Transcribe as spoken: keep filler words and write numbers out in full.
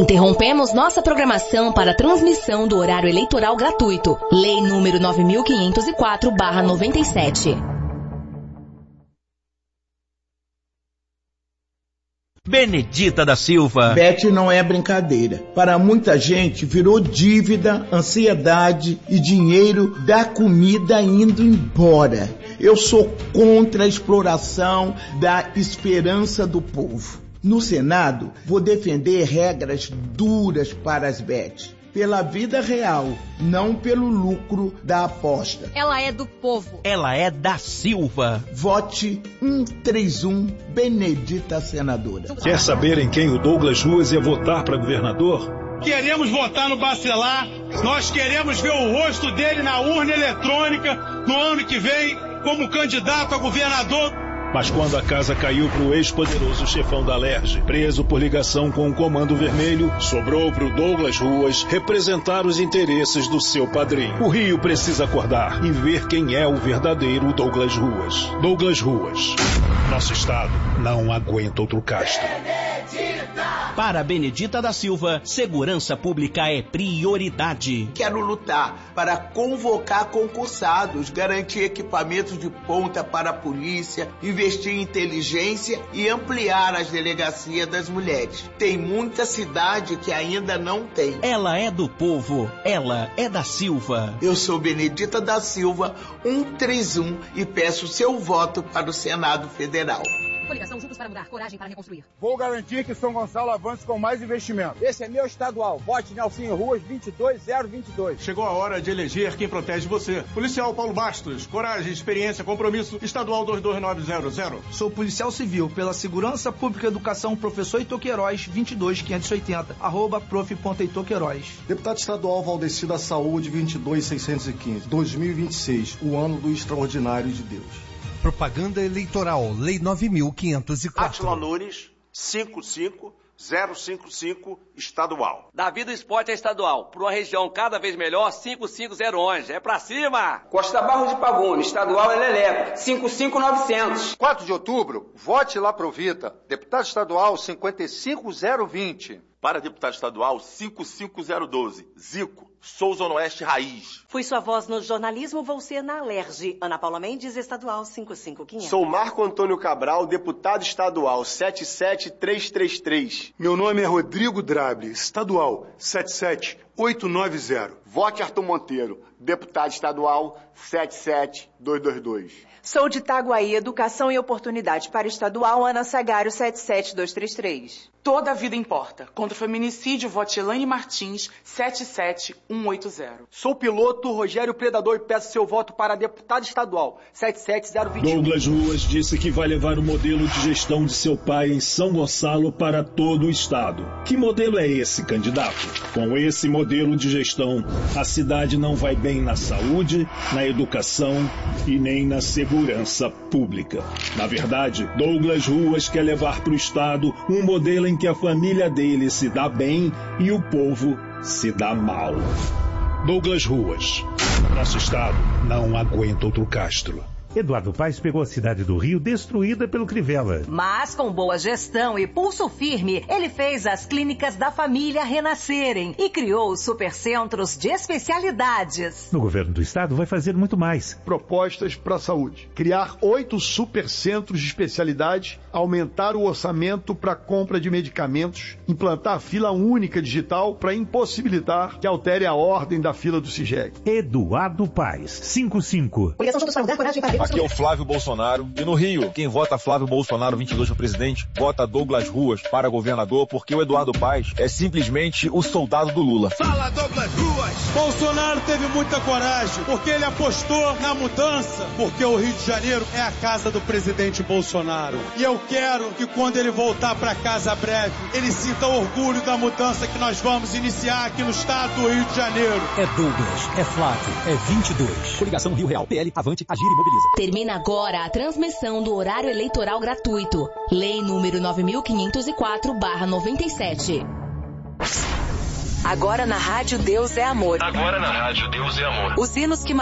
Interrompemos nossa programação para transmissão do horário eleitoral gratuito. Lei número nove mil quinhentos e quatro barra noventa e sete. Benedita da Silva. Beth não é brincadeira. Para muita gente virou dívida, ansiedade e dinheiro da comida indo embora. Eu sou contra a exploração da esperança do povo. No Senado, vou defender regras duras para as Beth. Pela vida real, não pelo lucro da aposta. Ela é do povo. Ela é da Silva. Vote um três um, Benedita Senadora. Quer saber em quem o Douglas Ruas ia votar para governador? Queremos votar no Bacelar. Nós queremos ver o rosto dele na urna eletrônica no ano que vem como candidato a governador. Mas quando a casa caiu para o ex-poderoso chefão da Alerj, preso por ligação com o Comando Vermelho, sobrou para o Douglas Ruas representar os interesses do seu padrinho. O Rio precisa acordar e ver quem é o verdadeiro Douglas Ruas. Douglas Ruas. Nosso estado não aguenta outro Castro. Para Benedita da Silva, segurança pública é prioridade. Quero lutar para convocar concursados, garantir equipamentos de ponta para a polícia, investir em inteligência e ampliar as delegacias das mulheres. Tem muita cidade que ainda não tem. Ela é do povo, ela é da Silva. Eu sou Benedita da Silva, um três um, e peço seu voto para o Senado Federal. Coligação Juntos para Mudar, coragem para reconstruir. Vou garantir que São Gonçalo avance com mais investimento. Esse é meu estadual. Vote Nelsinho Ruas vinte e dois zero vinte e dois. Chegou a hora de eleger quem protege você. Policial Paulo Bastos, coragem, experiência, compromisso, estadual dois dois nove zero zero. Sou policial civil pela Segurança Pública e Educação, professor Heitor Queiroz, vinte e dois quinhentos e oitenta, arroba prof ponto heitor queiroz. Deputado estadual Valdeci da Saúde, vinte e dois seiscentos e quinze, dois mil e vinte e seis, o ano do extraordinário de Deus. Propaganda eleitoral, Lei nove mil quinhentos e quatro. Átila Nunes, cinco cinco zero cinco cinco, estadual. Davi do Esporte é estadual. Para uma região cada vez melhor, cinco cinco zero onze. É pra cima! Costa Barros de Pavone, estadual é Leleco, cinco cinco novecentos. quatro de outubro, vote lá pro Vita. Deputado estadual cinquenta e cinco zero vinte. Para deputado estadual cinco cinco zero doze, Zico, sou Zona Oeste Raiz. Fui sua voz no jornalismo, vou ser na Alerj. Ana Paula Mendes, estadual cinco cinco quinhentos. Sou Marco Antônio Cabral, deputado estadual sete sete três três três. Meu nome é Rodrigo Drable, estadual sete sete oito nove zero. Vote Arthur Monteiro, deputado estadual sete sete dois dois dois. Sou de Itaguaí, Educação e Oportunidade para estadual, Ana Sagário sete sete dois três três. Toda a vida importa. Contra o feminicídio, vote Elaine Martins, sete sete um oito zero. Sou piloto Rogério Predador e peço seu voto para deputado estadual, sete sete zero dois um. Douglas Ruas disse que vai levar o modelo de gestão de seu pai em São Gonçalo para todo o estado. Que modelo é esse, candidato? Com esse modelo de gestão, a cidade não vai bem na saúde, na educação e nem na segurança pública. Na verdade, Douglas Ruas quer levar para o estado um modelo em que a família dele se dá bem e o povo se dá mal. Douglas Ruas. Nosso estado não aguenta outro Castro. Eduardo Paes pegou a cidade do Rio destruída pelo Crivella. Mas com boa gestão e pulso firme, ele fez as clínicas da família renascerem e criou os supercentros de especialidades. No governo do estado vai fazer muito mais. Propostas para a saúde. Criar oito supercentros de especialidade, aumentar o orçamento para compra de medicamentos, implantar fila única digital para impossibilitar que altere a ordem da fila do CIGEG. Eduardo Paes, cinco cinco. Aqui é o Flávio Bolsonaro. E no Rio, quem vota Flávio Bolsonaro vinte e dois para presidente, vota Douglas Ruas para governador, porque o Eduardo Paes é simplesmente o soldado do Lula. Fala, Douglas Ruas! Bolsonaro teve muita coragem, porque ele apostou na mudança, porque o Rio de Janeiro é a casa do presidente Bolsonaro. E eu quero que quando ele voltar para casa breve, ele sinta orgulho da mudança que nós vamos iniciar aqui no estado do Rio de Janeiro. É Douglas, é Flávio, é vinte e dois. Coligação Rio Real, P L, Avante, Agir e Mobiliza. Termina agora a transmissão do horário eleitoral gratuito. Lei número nove mil quinhentos e quatro barra noventa e sete. Agora na Rádio Deus é Amor. Agora na Rádio Deus é Amor. Os hinos que